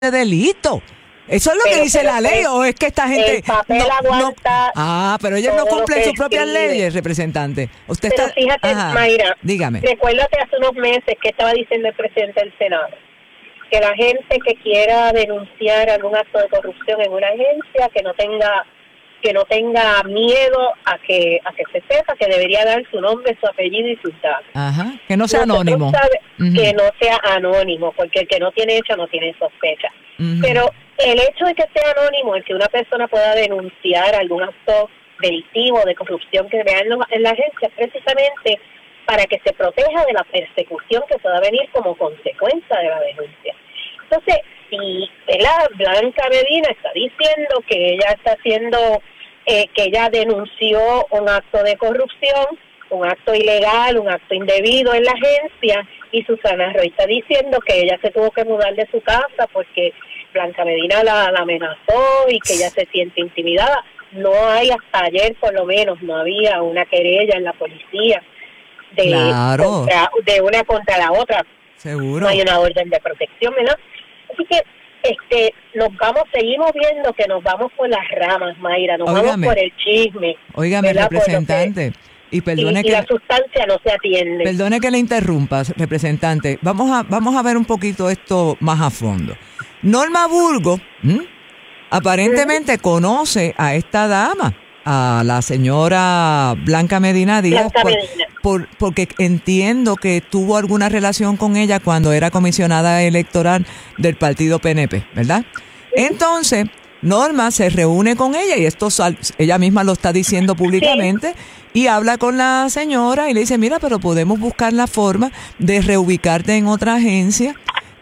de delito. ¿Eso es lo que dice la ley o es que esta gente el papel aguanta pero ellos no cumplen sus propias leyes, representante? Usted pero está... fíjate, Mayra, dígame. Recuérdate hace unos meses que estaba diciendo el presidente del Senado, que la gente que quiera denunciar algún acto de corrupción en una agencia, que no tenga miedo a que se sepa, que debería dar su nombre, su apellido y sus datos. Ajá, que no sea anónimo. Que no sea anónimo, porque el que no tiene hecho no tiene sospecha. Pero el hecho de que sea anónimo, el que una persona pueda denunciar algún acto delictivo de corrupción que vea en la agencia, precisamente para que se proteja de la persecución que pueda venir como consecuencia de la denuncia. Entonces, si Blanca Medina está diciendo que ella está haciendo, que ella denunció un acto de corrupción, un acto ilegal, un acto indebido en la agencia, y Susana Roy está diciendo que ella se tuvo que mudar de su casa porque Blanca Medina la amenazó y que ella se siente intimidada. No hay, hasta ayer por lo menos, no había una querella en la policía de una contra la otra. Seguro. No hay una orden de protección, ¿verdad? Así que seguimos viendo que nos vamos por las ramas, Mayra, vamos por el chisme. Óigame, representante, y perdone que la sustancia no se atiende. Perdone que le interrumpa, representante. Vamos a ver un poquito esto más a fondo. Norma Burgos aparentemente conoce a esta dama, a la señora Blanca Medina Díaz, porque entiendo que tuvo alguna relación con ella cuando era comisionada electoral del partido PNP, ¿verdad? Entonces, Norma se reúne con ella y ella misma lo está diciendo públicamente y habla con la señora y le dice, mira, pero podemos buscar la forma de reubicarte en otra agencia,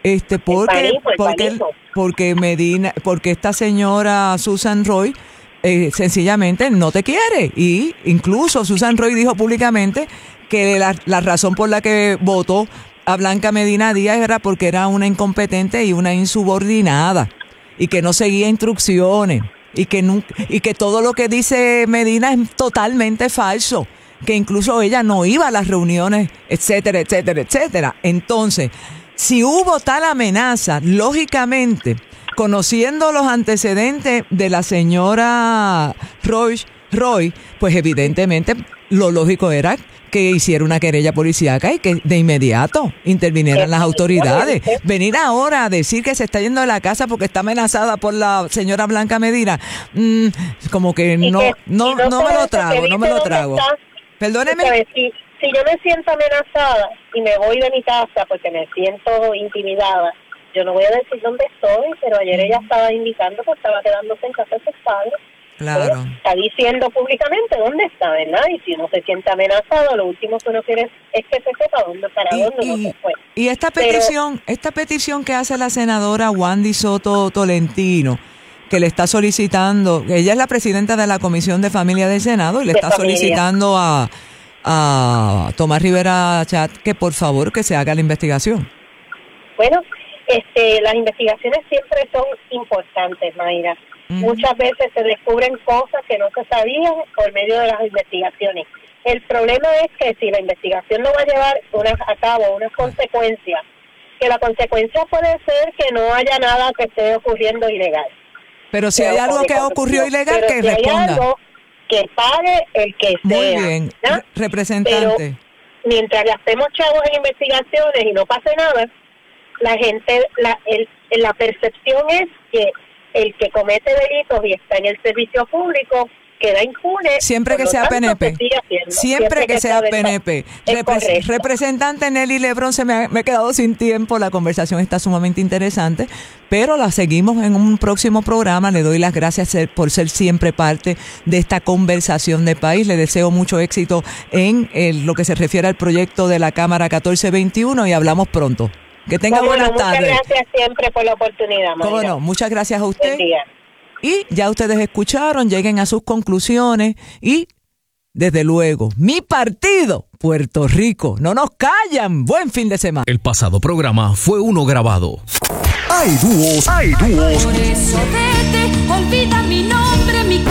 porque esta señora Susan Roy sencillamente no te quiere. Y incluso Susan Roy dijo públicamente que la razón por la que votó a Blanca Medina Díaz era porque era una incompetente y una insubordinada y que no seguía instrucciones y que todo lo que dice Medina es totalmente falso, que incluso ella no iba a las reuniones, etcétera, etcétera, etcétera. Entonces, si hubo tal amenaza, lógicamente, conociendo los antecedentes de la señora Roy, pues evidentemente lo lógico era que hiciera una querella policíaca y que de inmediato intervinieran las autoridades. Venir ahora a decir que se está yendo de la casa porque está amenazada por la señora Blanca Medina, como que no me lo trago. Perdóneme. Si yo me siento amenazada y me voy de mi casa porque me siento intimidada, yo no voy a decir dónde estoy, pero ayer ella estaba indicando que estaba quedándose en casa de sus padres. Claro. Está diciendo públicamente dónde está, ¿verdad? Y si uno se siente amenazado, lo último que uno quiere es que se sepa dónde uno se fue. Y esta petición que hace la senadora Wandy Soto Tolentino, que le está solicitando, ella es la presidenta de la Comisión de Familia del Senado y le está solicitando a Tomás Rivera Chat que por favor que se haga la investigación. Bueno, las investigaciones siempre son importantes, Mayra. Muchas veces se descubren cosas que no se sabían por medio de las investigaciones. El problema es que si la investigación no va a llevar a cabo unas consecuencias, que la consecuencia puede ser que no haya nada que esté ocurriendo ilegal. Pero si hay algo que ocurrió ilegal, que responda. Hay algo que pague el que sea. Muy bien, representante. Pero mientras gastemos chavos en investigaciones y no pase nada, la gente, la percepción es que el que comete delitos y está en el servicio público queda impune. Siempre que sea PNP. Siempre que sea PNP. Representante Nelly Lebrón, me he quedado sin tiempo. La conversación está sumamente interesante, pero la seguimos en un próximo programa. Le doy las gracias por ser siempre parte de esta conversación de país. Le deseo mucho éxito en lo que se refiere al proyecto de la Cámara 1421 y hablamos pronto. Que tenga buenas tardes. Muchas gracias siempre por la oportunidad, Mayra. ¿Cómo no? Muchas gracias a usted. Buen día. Y ya ustedes escucharon, lleguen a sus conclusiones y, desde luego, mi partido, Puerto Rico, no nos callan. Buen fin de semana. El pasado programa fue uno grabado. Hay dúos. Por eso vete, olvida mi nombre,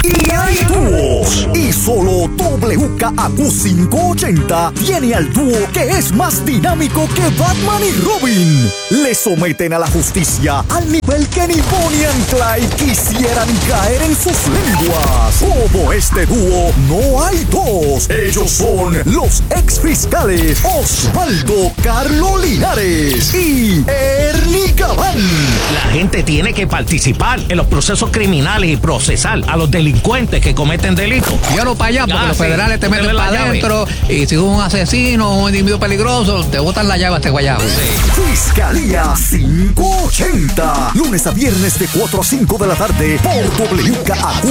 Y hay dúos. Y solo WKAQ 580 tiene al dúo que es más dinámico que Batman y Robin. Le someten a la justicia al nivel que ni Bonnie and Clyde quisieran caer en sus lenguas. Como este dúo, no hay dos. Ellos son los ex fiscales Osvaldo Carlo Linares y Ernie Gabán. La gente tiene que participar en los procesos criminales y procesar a los delincuentes que cometen delitos. Llévalo para allá, porque los federales te meten para adentro, y si tú eres un asesino o un individuo peligroso, te botan la llave a este guayabo. Sí. Fiscalía 580, lunes a viernes de 4 a 5 de la tarde por WKAQ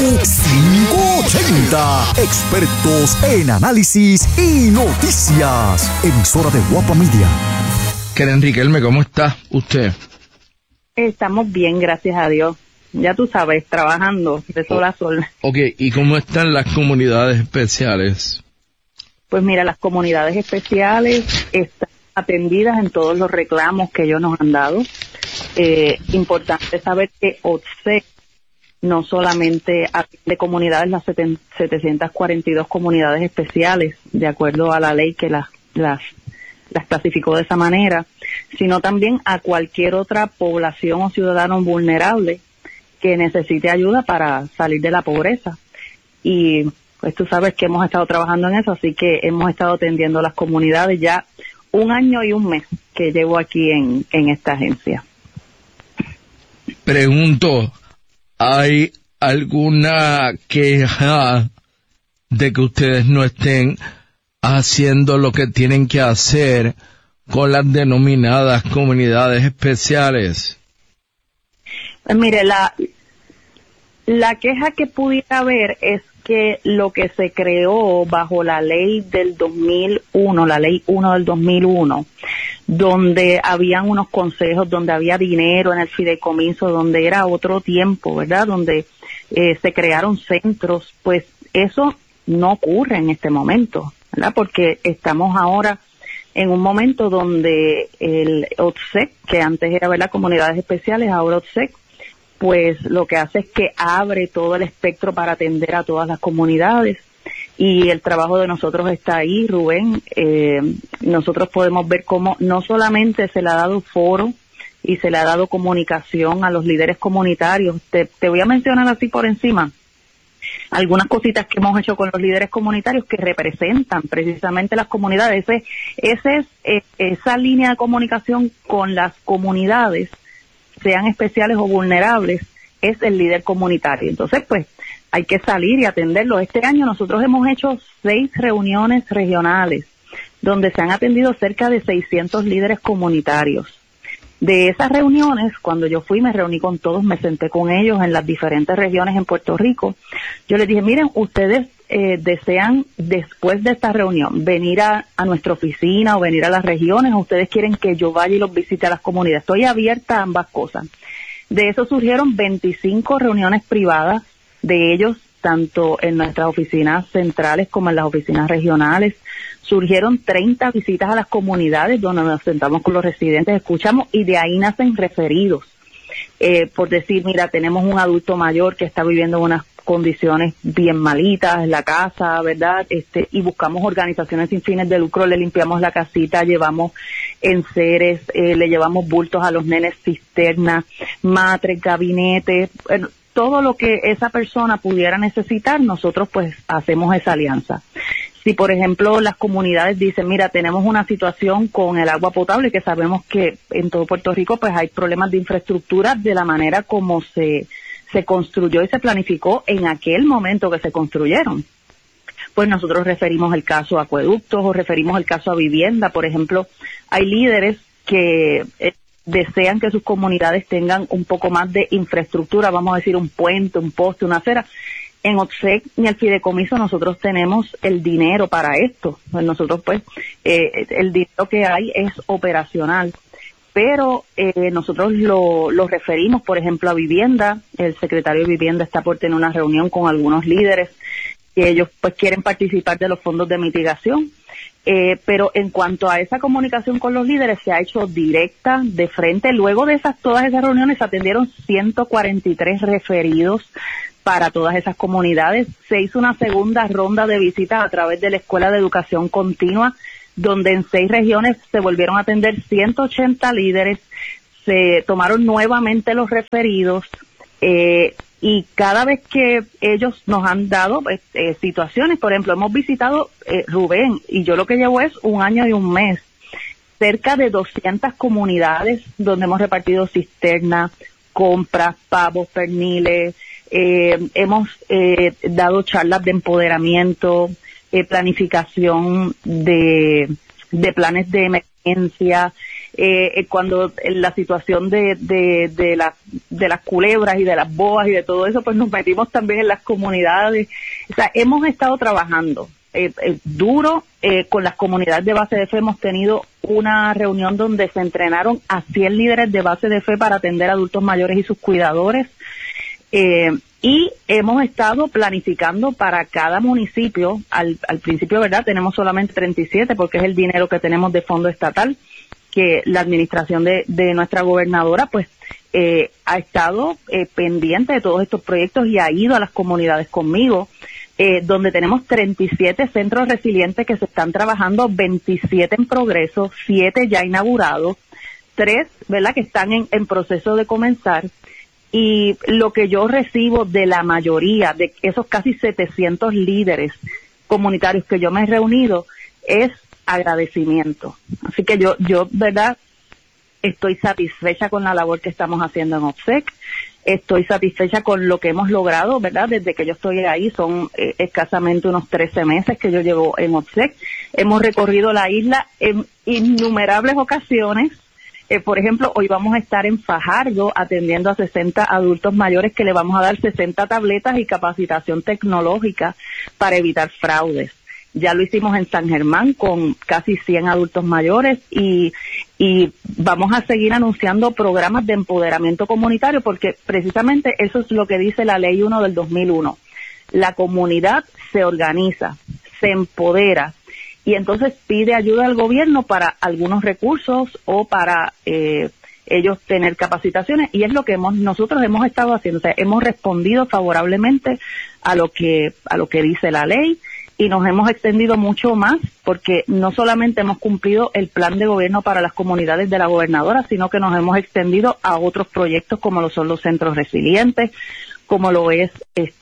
580. Expertos en análisis y noticias. Emisora de Guapa Media. Keren Riquelme, ¿cómo está usted? Estamos bien, gracias a Dios. Ya tú sabes, trabajando de sol a sol. Ok, ¿y cómo están las comunidades especiales? Pues mira, las comunidades especiales están atendidas en todos los reclamos que ellos nos han dado. Importante saber que OTSEC no solamente atiende comunidades, las 742 comunidades especiales, de acuerdo a la ley que las clasificó de esa manera, sino también a cualquier otra población o ciudadano vulnerable que necesite ayuda para salir de la pobreza. Y pues tú sabes que hemos estado trabajando en eso, así que hemos estado atendiendo las comunidades ya 1 año y 1 mes que llevo aquí en esta agencia. Pregunto, ¿hay alguna queja de que ustedes no estén haciendo lo que tienen que hacer con las denominadas comunidades especiales? Pues mire, la queja que pudiera haber es que lo que se creó bajo la ley del 2001, la ley 1 del 2001, donde habían unos consejos, donde había dinero en el fideicomiso, donde era otro tiempo, ¿verdad? Donde se crearon centros, pues eso no ocurre en este momento, ¿verdad? Porque estamos ahora en un momento donde el OTSEC, que antes era, ¿verdad?, comunidades especiales, ahora OTSEC, pues lo que hace es que abre todo el espectro para atender a todas las comunidades, y el trabajo de nosotros está ahí, Rubén. Nosotros podemos ver cómo no solamente se le ha dado foro y se le ha dado comunicación a los líderes comunitarios. Te voy a mencionar así por encima algunas cositas que hemos hecho con los líderes comunitarios que representan precisamente las comunidades. Esa línea de comunicación con las comunidades, sean especiales o vulnerables, es el líder comunitario. Entonces, pues, hay que salir y atenderlo. Este año nosotros hemos hecho 6 reuniones regionales, donde se han atendido cerca de 600 líderes comunitarios. De esas reuniones, cuando yo fui, me reuní con todos, me senté con ellos en las diferentes regiones en Puerto Rico. Yo les dije, miren, ustedes desean, después de esta reunión, venir a nuestra oficina o venir a las regiones, o ustedes quieren que yo vaya y los visite a las comunidades. Estoy abierta a ambas cosas. De eso surgieron 25 reuniones privadas, de ellos tanto en nuestras oficinas centrales como en las oficinas regionales. Surgieron 30 visitas a las comunidades donde nos sentamos con los residentes, escuchamos, y de ahí nacen referidos. Por decir, mira, tenemos un adulto mayor que está viviendo unas condiciones bien malitas en la casa, ¿verdad? Y buscamos organizaciones sin fines de lucro, le limpiamos la casita, llevamos enseres, le llevamos bultos a los nenes, cisternas, matres, gabinetes, todo lo que esa persona pudiera necesitar, nosotros pues hacemos esa alianza. Si, por ejemplo, las comunidades dicen, mira, tenemos una situación con el agua potable, que sabemos que en todo Puerto Rico pues hay problemas de infraestructura de la manera como se construyó y se planificó en aquel momento que se construyeron. Pues nosotros referimos el caso a acueductos o referimos el caso a vivienda. Por ejemplo, hay líderes que desean que sus comunidades tengan un poco más de infraestructura, vamos a decir un puente, un poste, una acera. En OTSEC y el fideicomiso nosotros tenemos el dinero para esto. Pues nosotros pues el dinero que hay es operacional, pero nosotros lo referimos, por ejemplo, a vivienda. El secretario de Vivienda está por tener una reunión con algunos líderes que ellos pues quieren participar de los fondos de mitigación. Pero en cuanto a esa comunicación con los líderes, se ha hecho directa, de frente. Luego de todas esas reuniones se atendieron 143 referidos para todas esas comunidades. Se hizo una segunda ronda de visitas a través de la Escuela de Educación Continua, donde en 6 regiones se volvieron a atender 180 líderes, se tomaron nuevamente los referidos, y cada vez que ellos nos han dado situaciones, por ejemplo, hemos visitado, Rubén, y yo lo que llevo es 1 año y 1 mes, cerca de 200 comunidades donde hemos repartido cisternas, compras, pavos, perniles, hemos dado charlas de empoderamiento, planificación de planes de emergencia, cuando la situación de las culebras y de las boas y de todo eso, pues nos metimos también en las comunidades. O sea, hemos estado trabajando duro con las comunidades de base de fe. Hemos tenido una reunión donde se entrenaron a 100 líderes de base de fe para atender a adultos mayores y sus cuidadores, y hemos estado planificando para cada municipio. Al principio, ¿verdad?, tenemos solamente 37 porque es el dinero que tenemos de fondo estatal, que la administración de nuestra gobernadora pues ha estado pendiente de todos estos proyectos y ha ido a las comunidades conmigo, donde tenemos 37 centros resilientes que se están trabajando, 27 en progreso, 7 ya inaugurados, 3, ¿verdad?, que están en proceso de comenzar. Y lo que yo recibo de la mayoría de esos casi 700 líderes comunitarios que yo me he reunido es agradecimiento. Así que yo, ¿verdad?, estoy satisfecha con la labor que estamos haciendo en OPSEC. Estoy satisfecha con lo que hemos logrado, ¿verdad? Desde que yo estoy ahí, son escasamente unos 13 meses que yo llevo en OPSEC. Hemos recorrido la isla en innumerables ocasiones. Por ejemplo, hoy vamos a estar en Fajardo atendiendo a 60 adultos mayores que le vamos a dar 60 tabletas y capacitación tecnológica para evitar fraudes. Ya lo hicimos en San Germán con casi 100 adultos mayores y vamos a seguir anunciando programas de empoderamiento comunitario, porque precisamente eso es lo que dice la Ley 1 del 2001. La comunidad se organiza, se empodera y entonces pide ayuda al gobierno para algunos recursos o para ellos tener capacitaciones, y es lo que nosotros hemos estado haciendo. O sea, hemos respondido favorablemente a lo que dice la ley. Y nos hemos extendido mucho más, porque no solamente hemos cumplido el plan de gobierno para las comunidades de la gobernadora, sino que nos hemos extendido a otros proyectos como lo son los centros resilientes, como lo es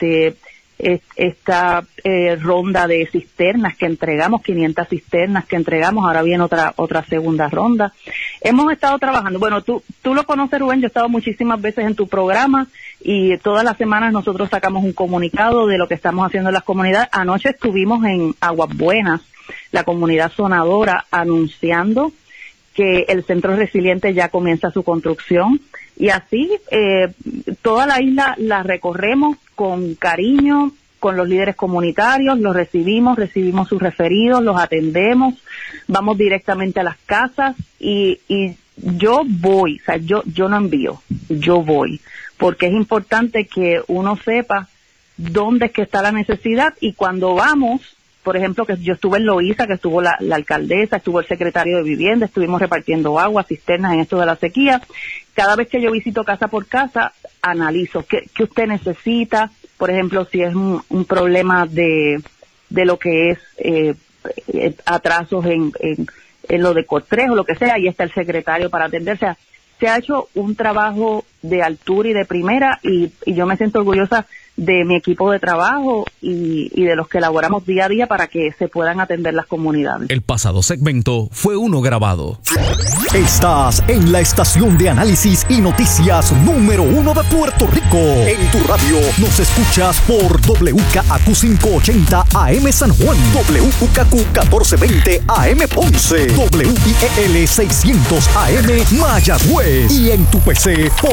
esta ronda de cisternas que entregamos, 500 cisternas que entregamos, ahora viene otra segunda ronda. Hemos estado trabajando, bueno, tú lo conoces, Rubén, yo he estado muchísimas veces en tu programa y todas las semanas nosotros sacamos un comunicado de lo que estamos haciendo en las comunidades. Anoche estuvimos en Aguas Buenas, la comunidad sonadora, anunciando que el centro resiliente ya comienza su construcción, y así toda la isla la recorremos con cariño, con los líderes comunitarios, los recibimos sus referidos, los atendemos, vamos directamente a las casas y yo voy, o sea, yo no envío, yo voy, porque es importante que uno sepa dónde es que está la necesidad, y cuando vamos, por ejemplo, que yo estuve en Loíza, que estuvo la alcaldesa, estuvo el secretario de Vivienda, estuvimos repartiendo agua, cisternas en esto de la sequía. Cada vez que yo visito casa por casa, analizo qué usted necesita. Por ejemplo, si es un problema de lo que es atrasos en lo de Cotres o lo que sea, ahí está el secretario para atenderse. O sea, se ha hecho un trabajo de altura y de primera, y yo me siento orgullosa de mi equipo de trabajo y de los que elaboramos día a día para que se puedan atender las comunidades. El pasado segmento fue uno grabado. Estás en la estación de análisis y noticias número 1 de Puerto Rico. En tu radio nos escuchas por WKAQ 580 AM San Juan, WKQ 1420 AM Ponce, WIEL 600 AM Mayagüez, y en tu PC por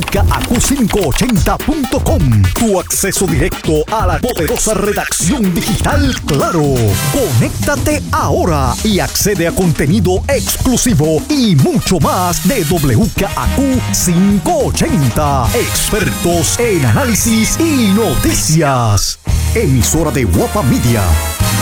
WKAQ580.com. Tu acceso directo a la poderosa redacción digital Claro. Conéctate ahora y accede a contenido exclusivo y mucho más de WKAQ 580. Expertos en análisis y noticias. Emisora de Guapa Media.